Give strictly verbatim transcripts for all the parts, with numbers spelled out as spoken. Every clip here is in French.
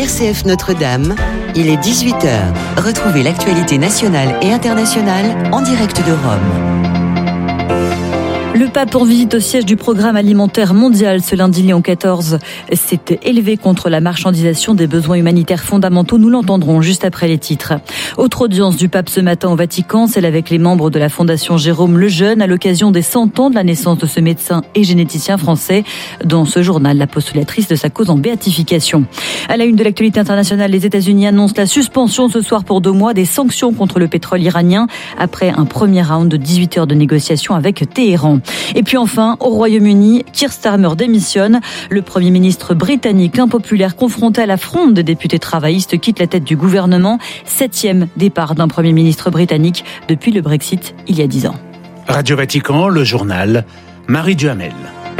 R C F Notre-Dame, il est dix-huit heures. Retrouvez l'actualité nationale et internationale en direct de Rome. Le pape en visite au siège du programme alimentaire mondial ce lundi, Léon quatorze s'est élevé contre la marchandisation des besoins humanitaires fondamentaux. Nous l'entendrons juste après les titres. Autre audience du pape ce matin au Vatican, celle avec les membres de la Fondation Jérôme Lejeune à l'occasion des cent ans de la naissance de ce médecin et généticien français. Dans ce journal, la postulatrice de sa cause en béatification. À la une de l'actualité internationale, les États-Unis annoncent la suspension ce soir pour deux mois des sanctions contre le pétrole iranien après un premier round de dix-huit heures de négociations avec Téhéran. Et puis enfin, au Royaume-Uni, Keir Starmer démissionne. Le Premier ministre britannique impopulaire confronté à la fronde des députés travaillistes quitte la tête du gouvernement. Septième départ d'un Premier ministre britannique depuis le Brexit il y a dix ans. Radio Vatican, le journal, Marie Duhamel.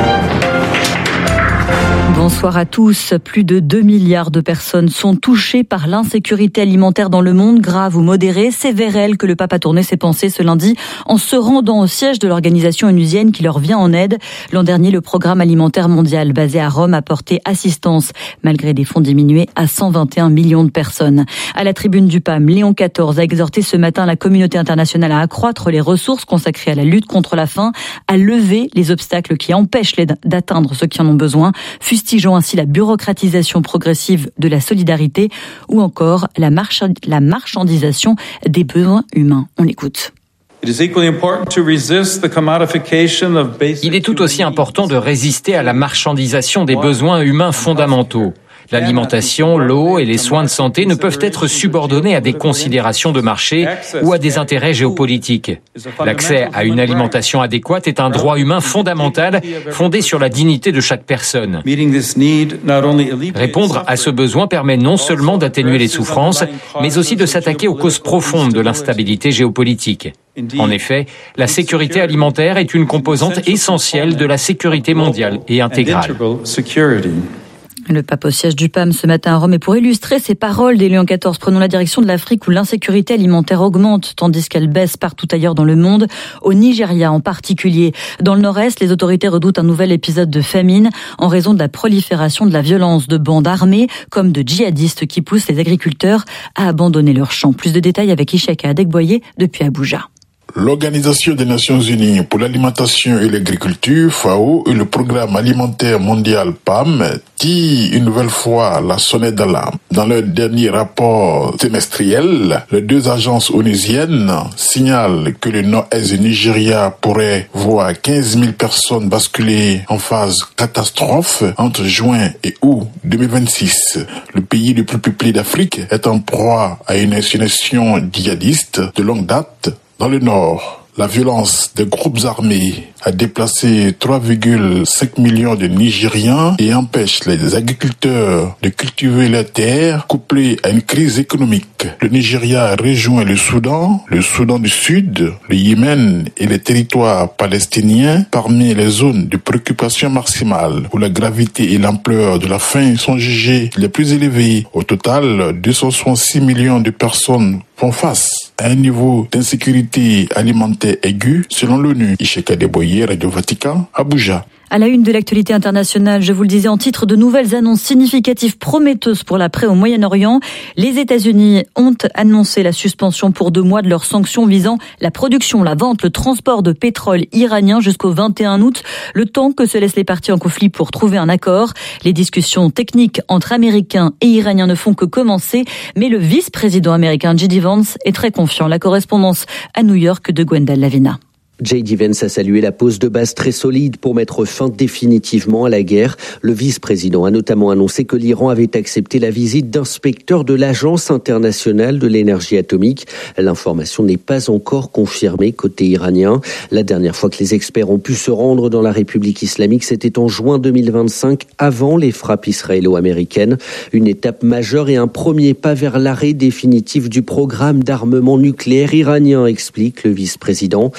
Bonsoir à tous. Plus de deux milliards de personnes sont touchées par l'insécurité alimentaire dans le monde, grave ou modérée. C'est vers elle que le pape a tourné ses pensées ce lundi en se rendant au siège de l'organisation onusienne qui leur vient en aide. L'an dernier, le programme alimentaire mondial basé à Rome a porté assistance, malgré des fonds diminués, à cent vingt et un millions de personnes. À la tribune du P A M, Léon quatorze a exhorté ce matin la communauté internationale à accroître les ressources consacrées à la lutte contre la faim, à lever les obstacles qui empêchent d'atteindre ceux qui en ont besoin, fustigeant ainsi la bureaucratisation progressive de la solidarité ou encore la, marchand- la marchandisation des besoins humains. On l'écoute. Il est tout aussi important de résister à la marchandisation des besoins humains fondamentaux. L'alimentation, l'eau et les soins de santé ne peuvent être subordonnés à des considérations de marché ou à des intérêts géopolitiques. L'accès à une alimentation adéquate est un droit humain fondamental fondé sur la dignité de chaque personne. Répondre à ce besoin permet non seulement d'atténuer les souffrances, mais aussi de s'attaquer aux causes profondes de l'instabilité géopolitique. En effet, la sécurité alimentaire est une composante essentielle de la sécurité mondiale et intégrale. Le pape au siège du P A M ce matin à Rome. Et pour illustrer ces paroles des Léon quatorze, prenons la direction de l'Afrique où l'insécurité alimentaire augmente tandis qu'elle baisse partout ailleurs dans le monde, au Nigeria en particulier. Dans le nord-est, les autorités redoutent un nouvel épisode de famine en raison de la prolifération de la violence de bandes armées comme de djihadistes qui poussent les agriculteurs à abandonner leurs champs. Plus de détails avec Ishaka Adegboye depuis Abuja. L'Organisation des Nations Unies pour l'alimentation et l'agriculture, F A O, et le Programme alimentaire mondial P A M tirent une nouvelle fois la sonnette d'alarme. Dans leur dernier rapport trimestriel, les deux agences onusiennes signalent que le nord-est du Nigeria pourrait voir quinze mille personnes basculer en phase catastrophe entre juin et août deux mille vingt-six. Le pays le plus peuplé d'Afrique est en proie à une insurrection djihadiste de longue date. Dans le nord, la violence des groupes armés a déplacé trois virgule cinq millions de Nigérians et empêche les agriculteurs de cultiver leurs terres, couplée à une crise économique. Le Nigeria rejoint le Soudan, le Soudan du Sud, le Yémen et les territoires palestiniens parmi les zones de préoccupation maximale où la gravité et l'ampleur de la faim sont jugées les plus élevées. Au total, deux cent soixante-six millions de personnes font face à un niveau d'insécurité alimentaire aigu, selon l'ONU. Ishaka Adegboye, Radio Vatican, Abuja. À la une de l'actualité internationale, je vous le disais en titre, de nouvelles annonces significatives prometteuses pour l'après au Moyen-Orient. Les États-Unis ont annoncé la suspension pour deux mois de leurs sanctions visant la production, la vente, le transport de pétrole iranien jusqu'au vingt et un août, le temps que se laissent les parties en conflit pour trouver un accord. Les discussions techniques entre Américains et Iraniens ne font que commencer, mais le vice-président américain J D Vance est très confiant. La correspondance à New York de Gwendal Lavina. J D Vance a salué la pose de base très solide pour mettre fin définitivement à la guerre. Le vice-président a notamment annoncé que l'Iran avait accepté la visite d'inspecteurs de l'Agence internationale de l'énergie atomique. L'information n'est pas encore confirmée côté iranien. La dernière fois que les experts ont pu se rendre dans la République islamique, c'était en juin deux mille vingt-cinq, avant les frappes israélo-américaines. Une étape majeure et un premier pas vers l'arrêt définitif du programme d'armement nucléaire iranien, explique le vice-président. Ce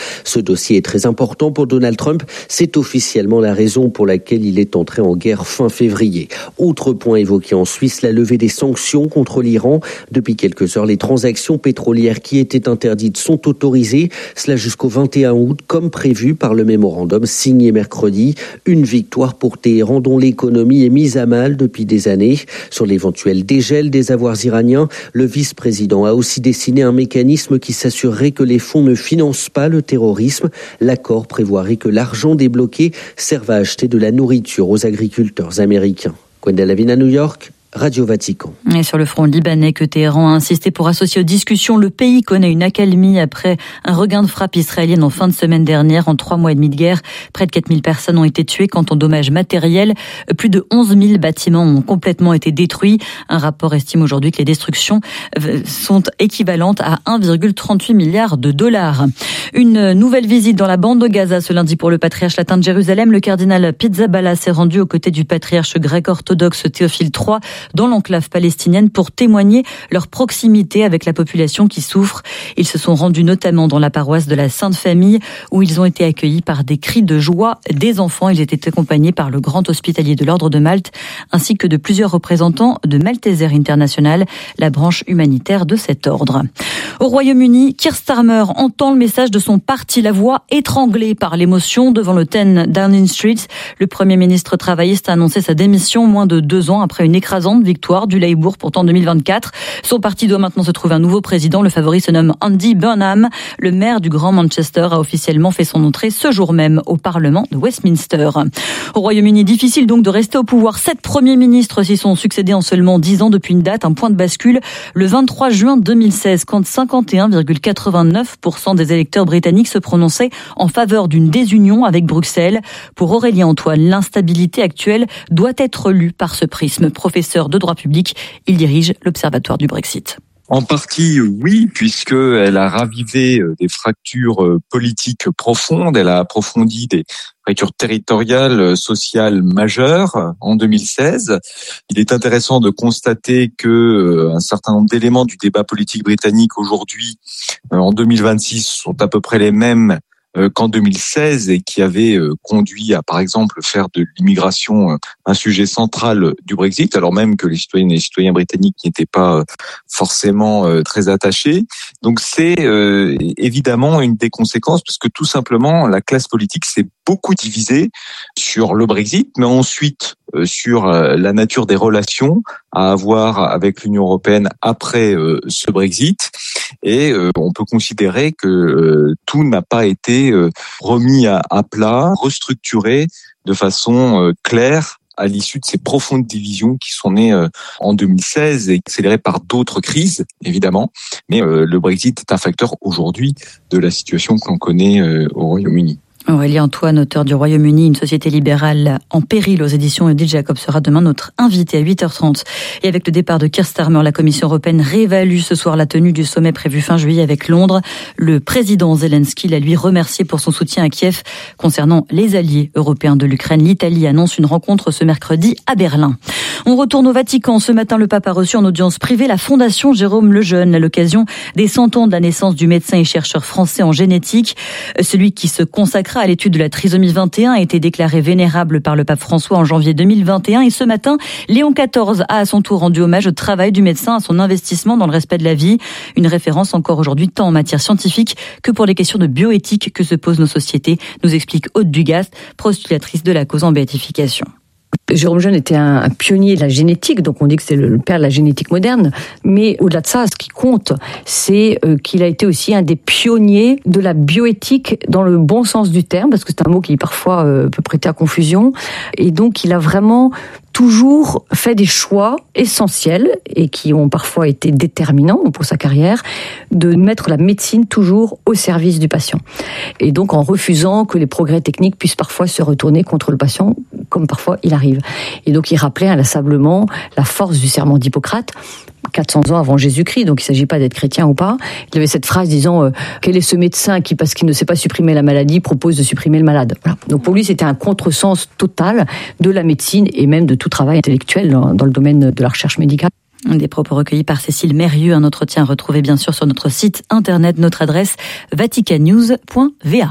dossier est très important pour Donald Trump. C'est officiellement la raison pour laquelle il est entré en guerre fin février. Autre point évoqué en Suisse, la levée des sanctions contre l'Iran. Depuis quelques heures, les transactions pétrolières qui étaient interdites sont autorisées. Cela jusqu'au vingt et un août, comme prévu par le mémorandum signé mercredi. Une victoire pour Téhéran dont l'économie est mise à mal depuis des années. Sur l'éventuel dégel des avoirs iraniens, le vice-président a aussi dessiné un mécanisme qui s'assurerait que les fonds ne financent pas le terrorisme. L'accord prévoirait que l'argent débloqué serve à acheter de la nourriture aux agriculteurs américains. Gwenda Lavin à New York, Radio Vatican. Et sur le front libanais que Téhéran a insisté pour associer aux discussions, le pays connaît une accalmie après un regain de frappe israélienne en fin de semaine dernière. En trois mois et demi de guerre, près de quatre mille personnes ont été tuées. Quant aux dommages matériels, plus de onze mille bâtiments ont complètement été détruits. Un rapport estime aujourd'hui que les destructions sont équivalentes à un virgule trente-huit milliard de dollars. Une nouvelle visite dans la bande de Gaza ce lundi pour le patriarche latin de Jérusalem. Le cardinal Pizzaballa s'est rendu aux côtés du patriarche grec orthodoxe Théophile trois dans l'enclave palestinienne pour témoigner leur proximité avec la population qui souffre. Ils se sont rendus notamment dans la paroisse de la Sainte Famille où ils ont été accueillis par des cris de joie des enfants. Ils étaient accompagnés par le grand hospitalier de l'Ordre de Malte ainsi que de plusieurs représentants de Malteser International, la branche humanitaire de cet ordre. Au Royaume-Uni, Keir Starmer entend le message de son parti, la voix étranglée par l'émotion devant le dix Downing Street. Le Premier ministre travailliste a annoncé sa démission moins de deux ans après une écrasante victoire du Labour pourtant en deux mille vingt-quatre. Son parti doit maintenant se trouver un nouveau président. Le favori se nomme Andy Burnham. Le maire du Grand Manchester a officiellement fait son entrée ce jour même au Parlement de Westminster. Au Royaume-Uni, difficile donc de rester au pouvoir. Sept premiers ministres s'y sont succédés en seulement dix ans depuis une date, un point de bascule le vingt-trois juin deux mille seize, quand cinquante et un virgule quatre-vingt-neuf pour cent des électeurs britanniques se prononçaient en faveur d'une désunion avec Bruxelles. Pour Aurélien Antoine, l'instabilité actuelle doit être lue par ce prisme. Professeur de droit public, il dirige l'Observatoire du Brexit. En partie, oui, puisqu'elle a ravivé des fractures politiques profondes, elle a approfondi des fractures territoriales, sociales majeures en deux mille seize. Il est intéressant de constater que un certain nombre d'éléments du débat politique britannique aujourd'hui, en deux mille vingt-six, sont à peu près les mêmes qu'en deux mille seize et qui avait conduit à, par exemple, faire de l'immigration un sujet central du Brexit, alors même que les citoyennes et les citoyens britanniques n'étaient pas forcément très attachés. Donc c'est euh, évidemment une des conséquences, parce que tout simplement, la classe politique s'est beaucoup divisée sur le Brexit, mais ensuite euh, sur euh, la nature des relations à avoir avec l'Union européenne après euh, ce Brexit. Et euh, on peut considérer que euh, tout n'a pas été euh, remis à, à plat, restructuré de façon euh, claire à l'issue de ces profondes divisions qui sont nées euh, en deux mille seize et accélérées par d'autres crises, évidemment. Mais euh, le Brexit est un facteur aujourd'hui de la situation que l'on connaît euh, au Royaume-Uni. Aurélien Antoine, auteur du Royaume-Uni, une société libérale en péril aux éditions Odile Jacob, sera demain notre invité à huit heures trente. Et avec le départ de Keir Starmer, la Commission européenne réévalue ce soir la tenue du sommet prévu fin juillet avec Londres. Le président Zelensky l'a lui remercié pour son soutien à Kiev concernant les alliés européens de l'Ukraine. L'Italie annonce une rencontre ce mercredi à Berlin. On retourne au Vatican. Ce matin, le pape a reçu en audience privée la Fondation Jérôme Lejeune à l'occasion des cent ans de la naissance du médecin et chercheur français en génétique. Celui qui se consacra à l'étude de la trisomie vingt et un a été déclaré vénérable par le pape François en janvier deux mille vingt et un. Et ce matin, Léon quatorze a à son tour rendu hommage au travail du médecin, à son investissement dans le respect de la vie. Une référence encore aujourd'hui tant en matière scientifique que pour les questions de bioéthique que se posent nos sociétés, nous explique Aude Dugast, postulatrice de la cause en béatification. Jérôme Lejeune était un, un pionnier de la génétique, donc on dit que c'est le, le père de la génétique moderne, mais au-delà de ça, ce qui compte, c'est euh, qu'il a été aussi un des pionniers de la bioéthique dans le bon sens du terme, parce que c'est un mot qui parfois euh, peut prêter à confusion, et donc il a vraiment toujours fait des choix essentiels et qui ont parfois été déterminants pour sa carrière, de mettre la médecine toujours au service du patient. Et donc en refusant que les progrès techniques puissent parfois se retourner contre le patient, comme parfois il arrive. Et donc il rappelait inlassablement la force du serment d'Hippocrate, quatre cents ans avant Jésus-Christ, donc il ne s'agit pas d'être chrétien ou pas. Il avait cette phrase disant euh, « Quel est ce médecin qui, parce qu'il ne sait pas supprimer la maladie, propose de supprimer le malade ?» Voilà. Donc pour lui, c'était un contresens total de la médecine et même de tout travail intellectuel dans, dans le domaine de la recherche médicale. Des propos recueillis par Cécile Mérieux, un entretien retrouvé bien sûr sur notre site internet, notre adresse vatican news point v a.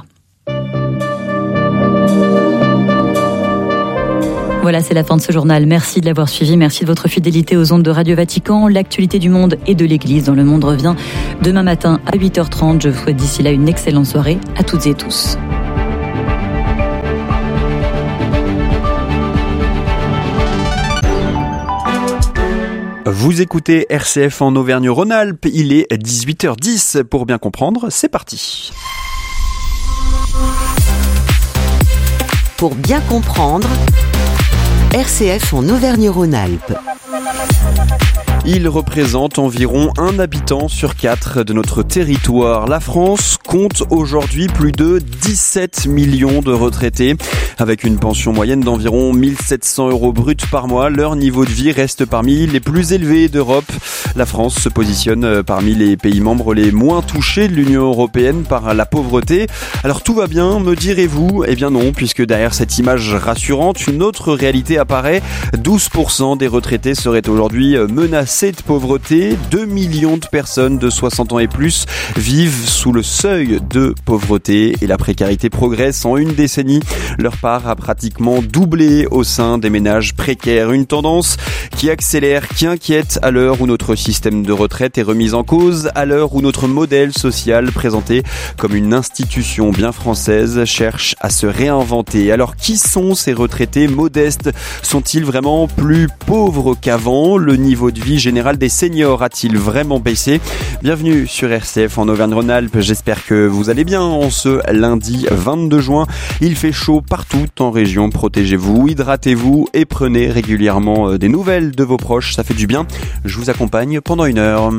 Voilà, c'est la fin de ce journal. Merci de l'avoir suivi. Merci de votre fidélité aux ondes de Radio Vatican. L'actualité du monde et de l'Église dans le monde revient demain matin à huit heures trente. Je vous souhaite d'ici là une excellente soirée à toutes et tous. Vous écoutez R C F en Auvergne-Rhône-Alpes. Il est dix-huit heures dix. Pour bien comprendre, c'est parti. Pour bien comprendre, R C F en Auvergne-Rhône-Alpes. Il représente environ un habitant sur quatre de notre territoire. La France compte aujourd'hui plus de dix-sept millions de retraités. Avec une pension moyenne d'environ mille sept cents euros bruts par mois, leur niveau de vie reste parmi les plus élevés d'Europe. La France se positionne parmi les pays membres les moins touchés de l'Union européenne par la pauvreté. Alors tout va bien, me direz-vous ? Eh bien non, puisque derrière cette image rassurante, une autre réalité apparaît. douze pour cent des retraités seraient aujourd'hui menacés de pauvreté. deux millions de personnes de soixante ans et plus vivent sous le seuil de pauvreté et la précarité progresse en une décennie. Leur part a pratiquement doublé au sein des ménages précaires. Une tendance qui accélère, qui inquiète à l'heure où notre système de retraite est remis en cause, à l'heure où notre modèle social présenté comme une institution bien française cherche à se réinventer. Alors qui sont ces retraités modestes ? Sont-ils vraiment plus pauvres qu'avant ? Le niveau de vie général des seniors a-t-il vraiment baissé ? Bienvenue sur R C F en Auvergne-Rhône-Alpes. J'espère que vous allez bien en ce lundi vingt-deux juin. Il fait chaud partout en région. Protégez-vous, hydratez-vous et prenez régulièrement des nouvelles de vos proches. Ça fait du bien. Je vous accompagne pendant une heure.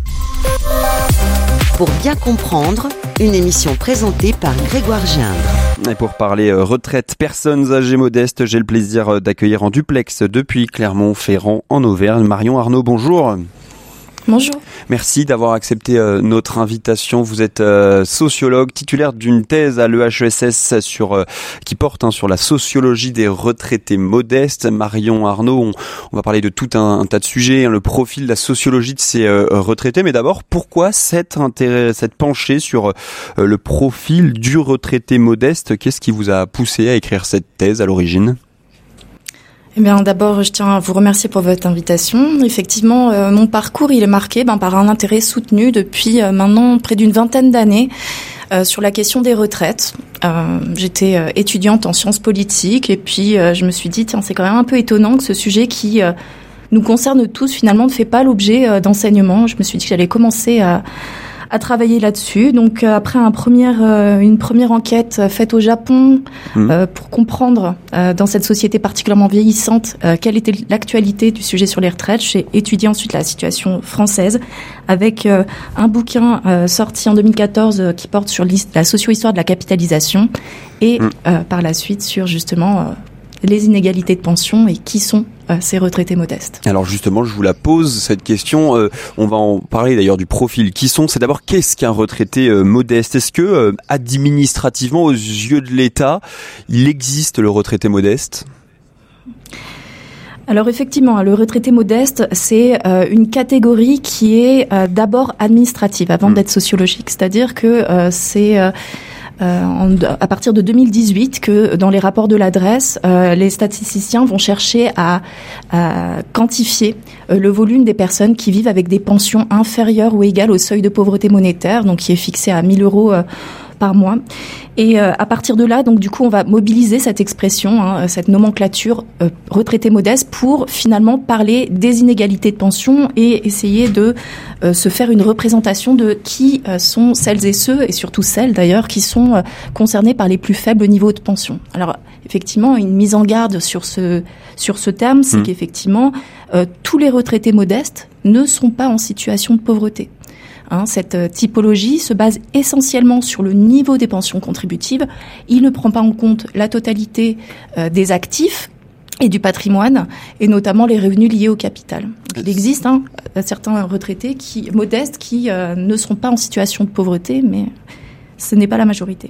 Pour bien comprendre, une émission présentée par Grégoire Gindre. Et pour parler retraite, personnes âgées modestes, j'ai le plaisir d'accueillir en duplex depuis Clermont-Ferrand en Auvergne. Marion Arnaud, bonjour. Bonjour. Merci d'avoir accepté euh, notre invitation. Vous êtes euh, sociologue, titulaire d'une thèse à l'E H E S S sur, euh, qui porte hein, sur la sociologie des retraités modestes. Marion Arnaud, on, on va parler de tout un, un tas de sujets, hein, le profil de la sociologie de ces euh, retraités. Mais d'abord, pourquoi cette intérêt, cette penchée sur euh, le profil du retraité modeste ? Qu'est-ce qui vous a poussé à écrire cette thèse à l'origine ? Eh bien, d'abord, je tiens à vous remercier pour votre invitation. Effectivement, euh, mon parcours, il est marqué ben, par un intérêt soutenu depuis euh, maintenant près d'une vingtaine d'années euh, sur la question des retraites. Euh, j'étais euh, étudiante en sciences politiques et puis euh, je me suis dit, tiens, c'est quand même un peu étonnant que ce sujet qui euh, nous concerne tous, finalement, ne fait pas l'objet euh, d'enseignement. Je me suis dit que j'allais commencer à... à travailler là-dessus. Donc euh, après un première, euh, une première enquête euh, faite au Japon mmh. euh, pour comprendre euh, dans cette société particulièrement vieillissante euh, quelle était l'actualité du sujet sur les retraites, j'ai étudié ensuite la situation française avec euh, un bouquin euh, sorti en deux mille quatorze euh, qui porte sur la socio-histoire de la capitalisation et mmh. euh, par la suite sur justement euh, les inégalités de pension et qui sont euh, ces retraités modestes. Alors justement, je vous la pose, cette question. Euh, on va en parler d'ailleurs du profil. Qui sont ? C'est d'abord, qu'est-ce qu'un retraité euh, modeste ? Est-ce que, euh, administrativement, aux yeux de l'État, il existe le retraité modeste ? Alors effectivement, le retraité modeste, c'est euh, une catégorie qui est euh, d'abord administrative avant mmh. d'être sociologique. C'est-à-dire que euh, c'est... Euh, Euh, en, à partir de deux mille dix-huit que dans les rapports de l'adresse, euh, les statisticiens vont chercher à, à quantifier euh, le volume des personnes qui vivent avec des pensions inférieures ou égales au seuil de pauvreté monétaire, donc qui est fixé à mille euros euh, par mois. Et euh, à partir de là, donc du coup, on va mobiliser cette expression, hein, cette nomenclature euh, retraité modeste pour finalement parler des inégalités de pension et essayer de euh, se faire une représentation de qui euh, sont celles et ceux, et surtout celles d'ailleurs, qui sont euh, concernés par les plus faibles niveaux de pension. Alors effectivement, une mise en garde sur ce sur ce terme, c'est mmh. qu'effectivement, euh, tous les retraités modestes ne sont pas en situation de pauvreté. Hein, cette typologie se base essentiellement sur le niveau des pensions contributives. Il ne prend pas en compte la totalité euh, des actifs et du patrimoine, et notamment les revenus liés au capital. Donc, il existe hein, certains retraités qui, modestes qui euh, ne seront pas en situation de pauvreté, mais ce n'est pas la majorité.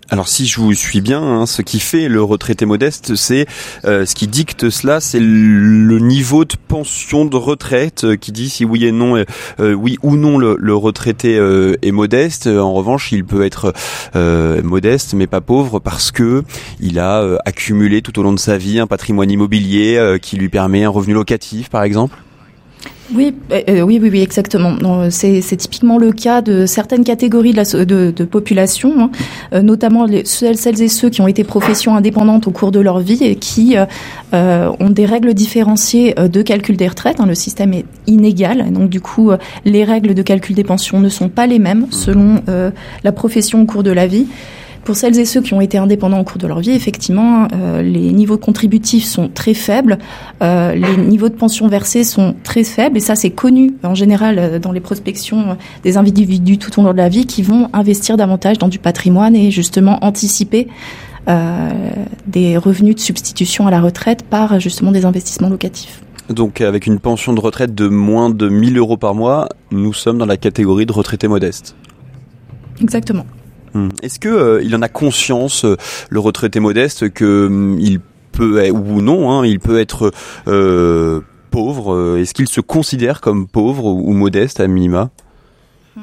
Alors si je vous suis bien, hein, ce qui fait le retraité modeste, c'est euh, ce qui dicte cela, c'est le niveau de pension de retraite euh, qui dit si oui et non, euh, oui ou non le, le retraité euh, est modeste. En revanche, il peut être euh, modeste mais pas pauvre parce que il a euh, accumulé tout au long de sa vie un patrimoine immobilier euh, qui lui permet un revenu locatif, par exemple. Oui, euh, oui, oui, oui, exactement. Non, c'est, c'est typiquement le cas de certaines catégories de, la, de, de population, hein, euh, notamment les, celles, celles et ceux qui ont été professions indépendantes au cours de leur vie et qui euh, ont des règles différenciées de calcul des retraites. Hein, le système est inégal, donc du coup, euh, les règles de calcul des pensions ne sont pas les mêmes selon euh, la profession au cours de la vie. Pour celles et ceux qui ont été indépendants au cours de leur vie, effectivement, euh, les niveaux contributifs sont très faibles, euh, les niveaux de pension versés sont très faibles, et ça c'est connu en général dans les prospections des individus tout au long de la vie qui vont investir davantage dans du patrimoine et justement anticiper euh, des revenus de substitution à la retraite par justement des investissements locatifs. Donc avec une pension de retraite de moins de mille euros par mois, nous sommes dans la catégorie de retraités modestes. Exactement. Est-ce que euh, il en a conscience, euh, le retraité modeste, que euh, il peut ou non, hein, il peut être euh, pauvre. Est-ce qu'il se considère comme pauvre ou, ou modeste à minima? hmm.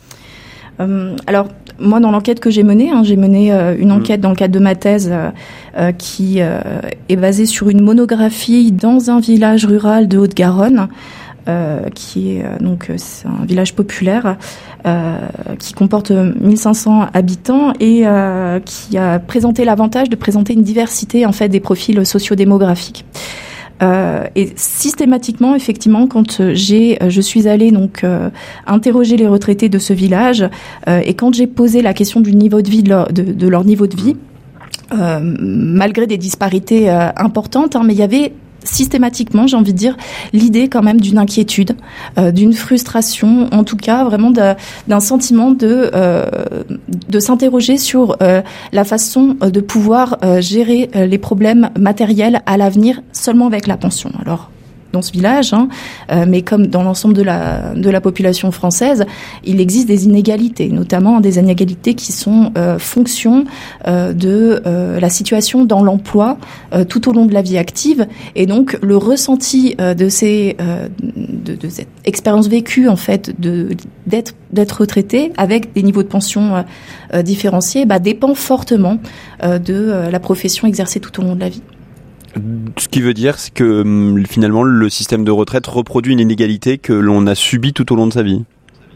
euh, Alors moi, dans l'enquête que j'ai menée, hein, j'ai mené euh, une enquête dans le cadre de ma thèse euh, euh, qui euh, est basée sur une monographie dans un village rural de Haute-Garonne. Euh, qui est euh, donc c'est un village populaire euh, qui comporte mille cinq cents habitants et euh, qui a présenté l'avantage de présenter une diversité en fait des profils sociodémographiques. Euh, et systématiquement, effectivement, quand j'ai, je suis allée donc euh, interroger les retraités de ce village euh, et quand j'ai posé la question du niveau de vie de leur, de, de leur niveau de vie, euh, malgré des disparités euh, importantes, hein, mais il y avait systématiquement, j'ai envie de dire, l'idée quand même d'une inquiétude, euh, d'une frustration, en tout cas vraiment de, d'un sentiment de euh, de s'interroger sur euh, la façon de pouvoir euh, gérer euh, les problèmes matériels à l'avenir seulement avec la pension. Alors dans ce village, hein, euh, mais comme dans l'ensemble de la de la population française, il existe des inégalités, notamment des inégalités qui sont euh, fonction euh, de euh, la situation dans l'emploi euh, tout au long de la vie active, et donc le ressenti euh, de ces euh, de, de cette expérience vécue en fait de d'être d'être retraité avec des niveaux de pension euh, différenciés, bah, dépend fortement euh, de euh, la profession exercée tout au long de la vie. Ce qui veut dire, c'est que finalement, le système de retraite reproduit une inégalité que l'on a subie tout au long de sa vie.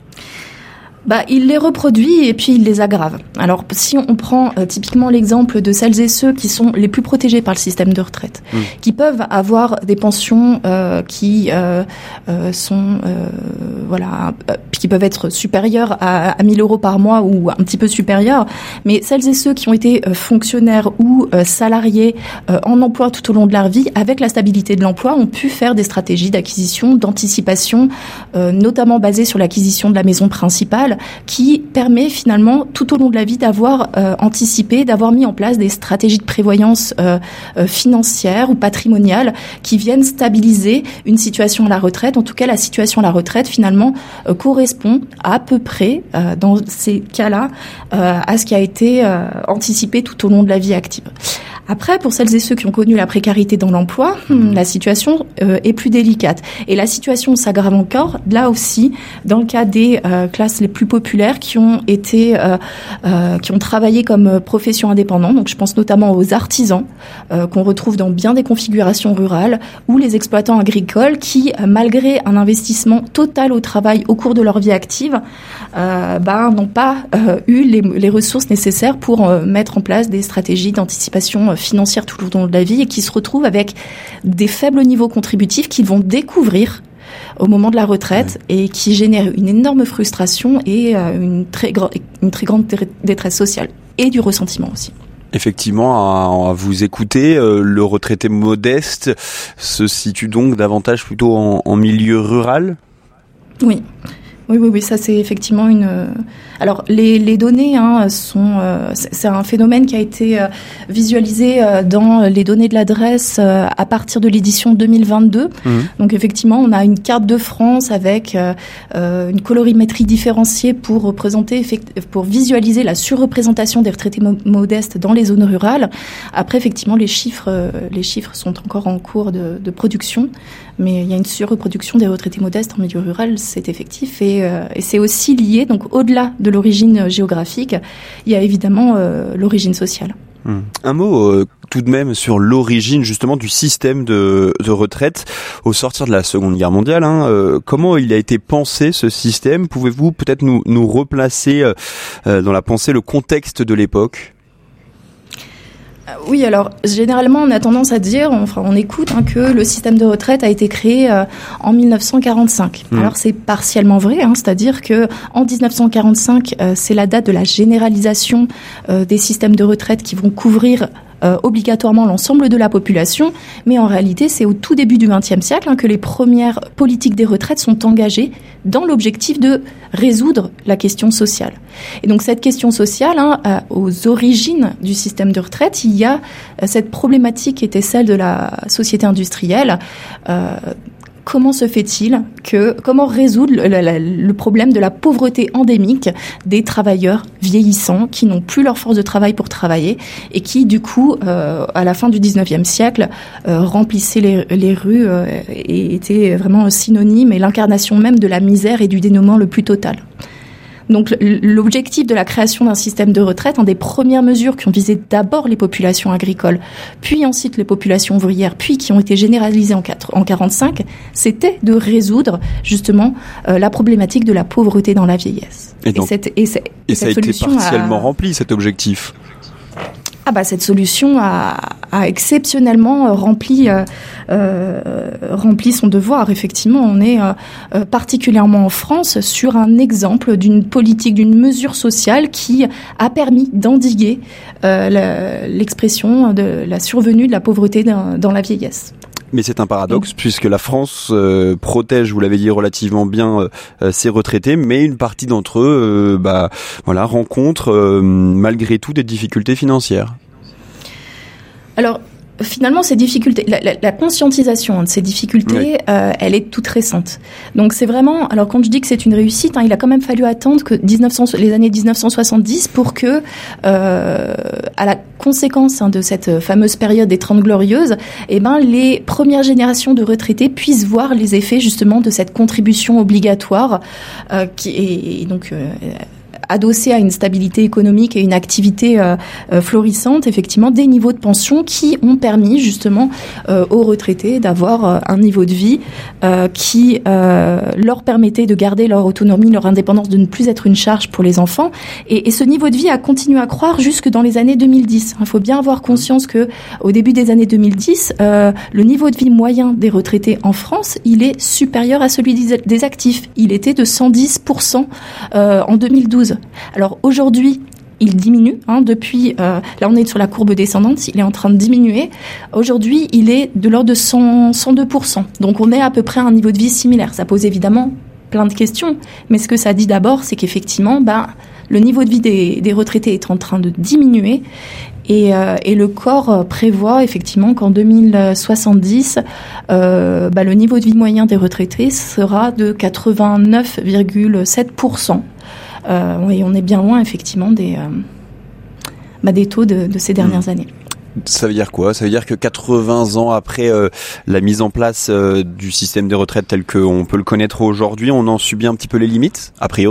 Bah, il les reproduit et puis il les aggrave. Alors, si on prend euh, typiquement l'exemple de celles et ceux qui sont les plus protégés par le système de retraite, mmh. qui peuvent avoir des pensions euh, qui euh, euh, sont, euh, voilà, euh, qui peuvent être supérieures à, à mille euros par mois ou un petit peu supérieures, mais celles et ceux qui ont été euh, fonctionnaires ou euh, salariés euh, en emploi tout au long de leur vie, avec la stabilité de l'emploi, ont pu faire des stratégies d'acquisition, d'anticipation, euh, notamment basées sur l'acquisition de la maison principale, qui permet finalement tout au long de la vie d'avoir euh, anticipé, d'avoir mis en place des stratégies de prévoyance euh, euh, financière ou patrimoniale qui viennent stabiliser une situation à la retraite. En tout cas, la situation à la retraite finalement euh, correspond à peu près, euh, dans ces cas-là, euh, à ce qui a été euh, anticipé tout au long de la vie active. Après, pour celles et ceux qui ont connu la précarité dans l'emploi, la situation euh, est plus délicate. Et la situation s'aggrave encore, là aussi, dans le cas des euh, classes les plus populaires qui ont été, euh, euh, qui ont travaillé comme profession indépendante. Donc, je pense notamment aux artisans euh, qu'on retrouve dans bien des configurations rurales, ou les exploitants agricoles qui, euh, malgré un investissement total au travail au cours de leur vie active, euh, bah, n'ont pas euh, eu les, les ressources nécessaires pour euh, mettre en place des stratégies d'anticipation euh, financière tout au long de la vie et qui se retrouvent avec des faibles niveaux contributifs qu'ils vont découvrir au moment de la retraite et qui génèrent une énorme frustration et une très, gro- une très grande détresse sociale et du ressentiment aussi. Effectivement, à, à vous écouter, euh, le retraité modeste se situe donc davantage plutôt en, en milieu rural ? Oui. Oui, oui, oui, ça c'est effectivement une. Alors les, les données hein, sont, euh, c'est un phénomène qui a été euh, visualisé euh, dans les données de l'adresse euh, à partir de l'édition deux mille vingt-deux. Mmh. Donc effectivement, on a une carte de France avec euh, une colorimétrie différenciée pour représenter, pour visualiser la surreprésentation des retraités mo- modestes dans les zones rurales. Après, effectivement, les chiffres, euh, les chiffres sont encore en cours de, de production, mais il y a une surreproduction des retraités modestes en milieu rural, c'est effectif, et, euh, et c'est aussi lié, donc au-delà de l'origine géographique, il y a évidemment euh, l'origine sociale. Hum. Un mot euh, tout de même sur l'origine justement du système de, de retraite au sortir de la Seconde Guerre mondiale. Hein, euh, comment il a été pensé ce système ? Pouvez-vous peut-être nous, nous replacer euh, dans la pensée le contexte de l'époque ? Oui, alors généralement on a tendance à dire, enfin on écoute hein, que le système de retraite a été créé euh, en dix-neuf cent quarante-cinq. Mmh. Alors c'est partiellement vrai, hein, c'est-à-dire que en dix-neuf cent quarante-cinq, euh, c'est la date de la généralisation euh, des systèmes de retraite qui vont couvrir Euh, obligatoirement l'ensemble de la population, mais en réalité, c'est au tout début du vingtième siècle hein, que les premières politiques des retraites sont engagées dans l'objectif de résoudre la question sociale. Et donc cette question sociale, hein, euh, aux origines du système de retraite, il y a euh, cette problématique qui était celle de la société industrielle. Euh, Comment se fait-il que, comment résoudre le, le, le problème de la pauvreté endémique des travailleurs vieillissants qui n'ont plus leur force de travail pour travailler et qui, du coup, euh, à la fin du dix-neuvième siècle, euh, remplissaient les, les rues euh, et étaient vraiment synonymes et l'incarnation même de la misère et du dénuement le plus total. Donc l'objectif de la création d'un système de retraite, une des premières mesures qui ont visé d'abord les populations agricoles, puis ensuite les populations ouvrières, puis qui ont été généralisées en quarante-cinq, c'était de résoudre justement euh, la problématique de la pauvreté dans la vieillesse. Et, donc, et, cette, et, cette, et ça a été partiellement a... rempli cet objectif. Ah bah cette solution a, a exceptionnellement rempli euh, euh, rempli son devoir. Effectivement, on est euh, particulièrement en France sur un exemple d'une politique, d'une mesure sociale qui a permis d'endiguer euh, la, l'expression de la survenue de la pauvreté dans, dans la vieillesse. Mais c'est un paradoxe, puisque la France euh, protège, vous l'avez dit, relativement bien euh, ses retraités, mais une partie d'entre eux euh, bah, voilà, rencontrent euh, malgré tout des difficultés financières. Alors, finalement, ces difficultés, la, la, la conscientisation de ces difficultés, oui. euh, elle est toute récente. Donc, c'est vraiment. Alors, quand je dis que c'est une réussite, hein, il a quand même fallu attendre que dix-neuf cents, les années dix-neuf cent soixante-dix pour que, euh, à la conséquence hein, de cette fameuse période des Trente Glorieuses, eh ben, les premières générations de retraités puissent voir les effets justement de cette contribution obligatoire, euh, qui est donc. Euh, adossé à une stabilité économique et une activité euh, euh, florissante, effectivement, des niveaux de pension qui ont permis justement euh, aux retraités d'avoir euh, un niveau de vie euh, qui euh, leur permettait de garder leur autonomie, leur indépendance, de ne plus être une charge pour les enfants. Et, et ce niveau de vie a continué à croître jusque dans les années deux mille dix. Il faut bien avoir conscience que au début des années deux mille dix, euh, le niveau de vie moyen des retraités en France, il est supérieur à celui des, des actifs. Il était de cent dix pour cent euh, en deux mille douze. Alors aujourd'hui, il diminue. Hein, depuis, euh, là on est sur la courbe descendante, il est en train de diminuer. Aujourd'hui, il est de l'ordre de cent, cent deux pour cent. Donc on est à peu près à un niveau de vie similaire. Ça pose évidemment plein de questions, mais ce que ça dit d'abord, c'est qu'effectivement, bah, le niveau de vie des, des retraités est en train de diminuer. Et, euh, et le corps prévoit effectivement qu'en deux mille soixante-dix, euh, bah, le niveau de vie moyen des retraités sera de quatre-vingt-neuf virgule sept pour cent. Euh, et on est bien loin effectivement des, euh, bah, des taux de, de ces dernières mmh. années. Ça veut dire quoi ? Ça veut dire que quatre-vingts ans après euh, la mise en place euh, du système des retraites tel qu'on peut le connaître aujourd'hui, on en subit un petit peu les limites, a priori ?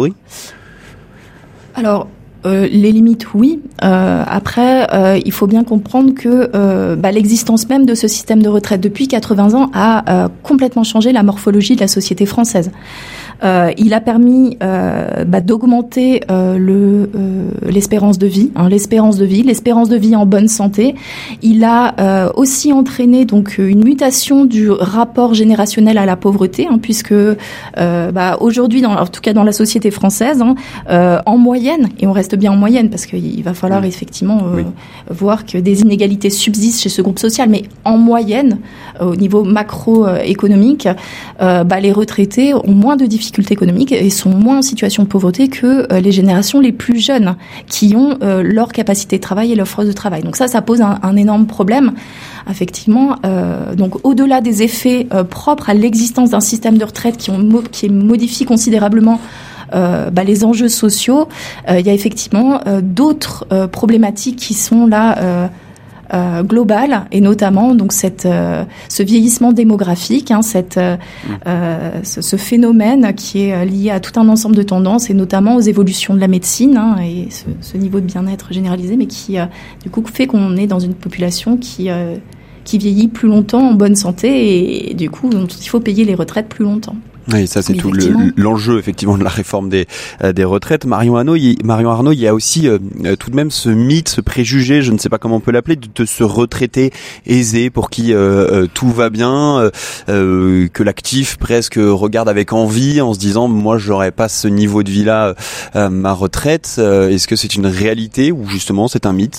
Alors, Euh, les limites, oui. Euh, après, euh, il faut bien comprendre que euh, bah, l'existence même de ce système de retraite depuis quatre-vingts ans a euh, complètement changé la morphologie de la société française. Euh, il a permis euh, bah, d'augmenter euh, le, euh, l'espérance de vie, hein, l'espérance de vie, l'espérance de vie en bonne santé. Il a euh, aussi entraîné donc une mutation du rapport générationnel à la pauvreté, hein, puisque euh, bah, aujourd'hui, dans, en tout cas dans la société française, hein, euh, en moyenne, et on reste reste bien en moyenne, parce qu'il va falloir mmh. effectivement euh, oui. voir que des inégalités subsistent chez ce groupe social, mais en moyenne, euh, au niveau macroéconomique, euh, bah, les retraités ont moins de difficultés économiques et sont moins en situation de pauvreté que euh, les générations les plus jeunes, qui ont euh, leur capacité de travail et leur force de travail. Donc ça, ça pose un, un énorme problème. Effectivement, euh, donc au-delà des effets euh, propres à l'existence d'un système de retraite qui, ont, qui modifie considérablement euh, bah, les enjeux sociaux, euh, il y a effectivement euh, d'autres euh, problématiques qui sont là euh, euh, globales, et notamment donc cette, euh, ce vieillissement démographique, hein, cette, euh, euh, ce, ce phénomène qui est lié à tout un ensemble de tendances, et notamment aux évolutions de la médecine, hein, et ce, ce niveau de bien-être généralisé, mais qui euh, du coup fait qu'on est dans une population qui euh, qui vieillit plus longtemps en bonne santé, et, et du coup donc, il faut payer les retraites plus longtemps. Oui, ça c'est tout le, l'enjeu effectivement de la réforme des euh, des retraites. Marion Arnaud, il, Marion Arnaud, il y a aussi euh, tout de même ce mythe, ce préjugé, je ne sais pas comment on peut l'appeler, de, de ce retraité aisé pour qui euh, euh, tout va bien, euh, que l'actif presque regarde avec envie en se disant moi j'aurais pas ce niveau de vie là à euh, ma retraite. Euh, est-ce que c'est une réalité ou justement c'est un mythe ?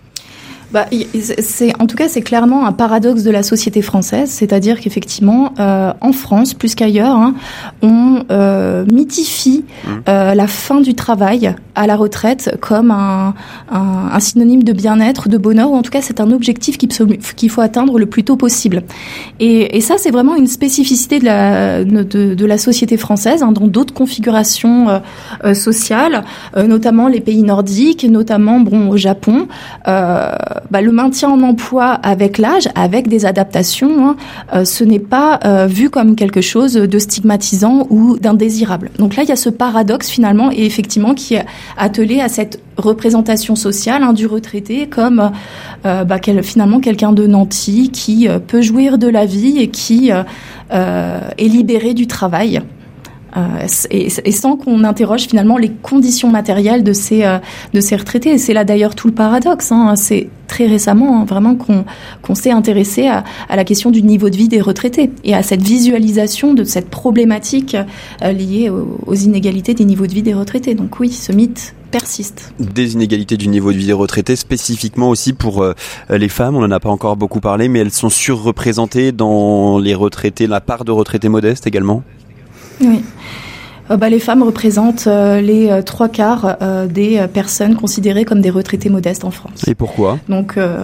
Bah, c'est, en tout cas, c'est clairement un paradoxe de la société française, c'est-à-dire qu'effectivement, euh, en France, plus qu'ailleurs, hein, on euh, mythifie euh, la fin du travail à la retraite comme un, un, un synonyme de bien-être, de bonheur, ou en tout cas, c'est un objectif qu'il, qu'il faut atteindre le plus tôt possible. Et, et ça, c'est vraiment une spécificité de la, de, de la société française, hein, dans d'autres configurations euh, euh, sociales, euh, notamment les pays nordiques, notamment bon, au Japon. Euh, Bah, le maintien en emploi avec l'âge, avec des adaptations, hein, euh, ce n'est pas euh, vu comme quelque chose de stigmatisant ou d'indésirable. Donc là, il y a ce paradoxe finalement, et effectivement qui est attelé à cette représentation sociale, hein, du retraité comme euh, bah, quel, finalement quelqu'un de nanti qui euh, peut jouir de la vie et qui euh, euh, est libéré du travail. Euh, et, et sans qu'on interroge finalement les conditions matérielles de ces euh, de ces retraités. Et c'est là d'ailleurs tout le paradoxe. Hein. C'est très récemment hein, vraiment qu'on qu'on s'est intéressé à, à la question du niveau de vie des retraités et à cette visualisation de cette problématique euh, liée aux, aux inégalités des niveaux de vie des retraités. Donc oui, ce mythe persiste. Des inégalités du niveau de vie des retraités, spécifiquement aussi pour euh, les femmes. On n'en a pas encore beaucoup parlé, mais elles sont surreprésentées dans les retraités, la part de retraités modestes également. Oui. Euh, bah, les femmes représentent euh, les euh, trois quarts euh, des euh, personnes considérées comme des retraités modestes en France. Et pourquoi ? Donc, euh,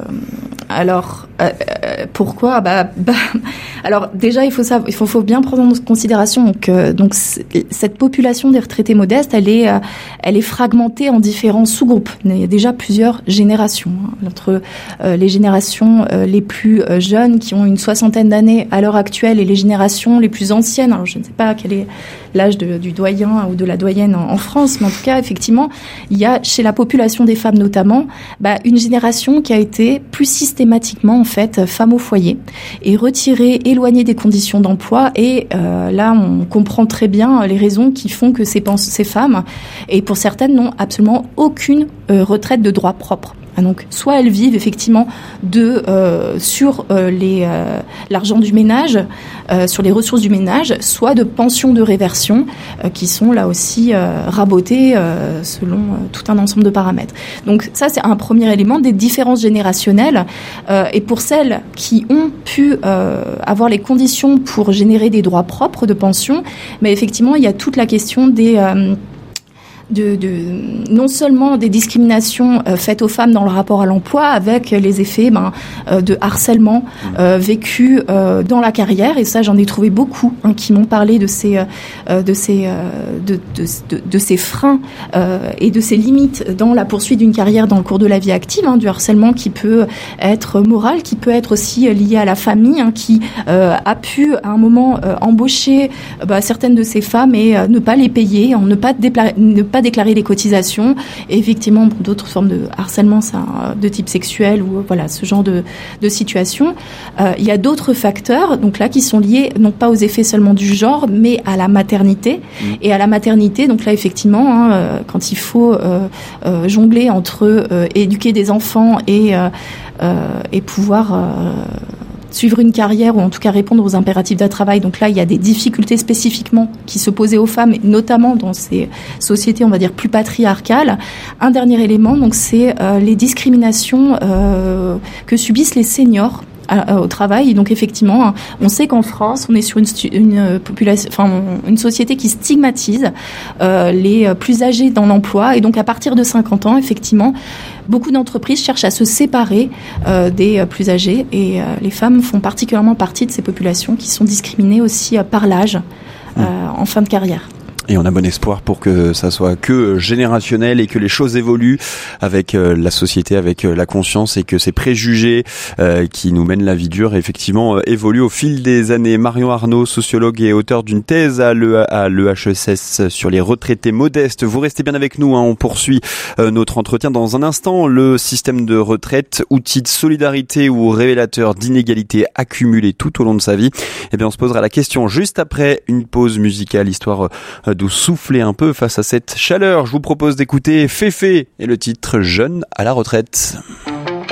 alors, euh, pourquoi ? Bah, bah, alors déjà, il faut savoir, il faut, faut bien prendre en considération que donc cette population des retraités modestes, elle est, euh, elle est fragmentée en différents sous-groupes. Il y a déjà plusieurs générations. Hein, entre euh, les générations euh, les plus euh, jeunes, qui ont une soixantaine d'années à l'heure actuelle, et les générations les plus anciennes. Alors, je ne sais pas quel est l'âge de, du doyen ou de la doyenne en, en France, mais en tout cas, effectivement, il y a chez la population des femmes notamment, bah, une génération qui a été plus systématiquement en fait femme au foyer et retirée, éloignée des conditions d'emploi. Et euh, là, on comprend très bien les raisons qui font que ces, ces femmes, et pour certaines, n'ont absolument aucune euh, retraite de droit propre. Donc, soit elles vivent effectivement de euh, sur euh, les euh, l'argent du ménage, euh, sur les ressources du ménage, soit de pensions de réversion euh, qui sont là aussi euh, rabotées euh, selon euh, tout un ensemble de paramètres. Donc ça, c'est un premier élément des différences générationnelles. Euh, et pour celles qui ont pu euh, avoir les conditions pour générer des droits propres de pension, mais effectivement, il y a toute la question des euh, De, de non seulement des discriminations euh, faites aux femmes dans le rapport à l'emploi, avec les effets ben, euh, de harcèlement euh, vécu euh, dans la carrière, et ça j'en ai trouvé beaucoup hein, qui m'ont parlé de ces euh, de ces euh, de, de, de, de ces freins euh, et de ces limites dans la poursuite d'une carrière dans le cours de la vie active, hein, du harcèlement qui peut être moral, qui peut être aussi lié à la famille, hein, qui euh, a pu à un moment euh, embaucher euh, bah, certaines de ces femmes et euh, ne pas les payer, ne pas dépla- ne pas déclarer les cotisations, et effectivement bon, d'autres formes de harcèlement ça, de type sexuel ou voilà ce genre de, de situation. Euh, il y a d'autres facteurs donc là qui sont liés non pas aux effets seulement du genre, mais à la maternité. Mmh. Et à la maternité, donc là effectivement hein, quand il faut euh, euh, jongler entre euh, éduquer des enfants et, euh, euh, et pouvoir euh, suivre une carrière ou en tout cas répondre aux impératifs d'un travail. Donc là, il y a des difficultés spécifiquement qui se posaient aux femmes, notamment dans ces sociétés, on va dire, plus patriarcales. Un dernier élément, donc, c'est euh, les discriminations euh, que subissent les seniors À, au travail. Et donc effectivement, on sait qu'en France, on est sur une, une population, enfin une société qui stigmatise euh, les plus âgés dans l'emploi. Et donc à partir de cinquante ans, effectivement, beaucoup d'entreprises cherchent à se séparer euh, des plus âgés. Et euh, les femmes font particulièrement partie de ces populations qui sont discriminées aussi euh, par l'âge euh, mmh. en fin de carrière. Et on a bon espoir pour que ça soit que générationnel et que les choses évoluent avec euh, la société, avec euh, la conscience, et que ces préjugés euh, qui nous mènent la vie dure, effectivement, euh, évoluent au fil des années. Marion Arnaud, sociologue et auteur d'une thèse à l'E H E S S sur les retraités modestes. Vous restez bien avec nous, hein, on poursuit euh, notre entretien dans un instant. Le système de retraite, outil de solidarité ou révélateur d'inégalités accumulées tout au long de sa vie. Eh bien, on se posera la question juste après une pause musicale, histoire euh, de souffler un peu face à cette chaleur. Je vous propose d'écouter Féfé et le titre Jeune à la retraite.